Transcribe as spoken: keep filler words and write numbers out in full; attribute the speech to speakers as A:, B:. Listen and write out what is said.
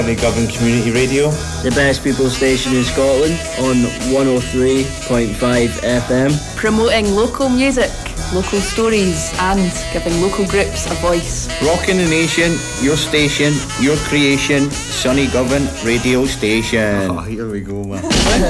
A: Govan Community Radio,
B: the best people station in Scotland on one oh three point five F M,
C: promoting local music, local stories and giving local groups a voice.
D: Rocking the nation, your station, your creation, Sonny Govan Radio Station.
A: Oh, here we go, man.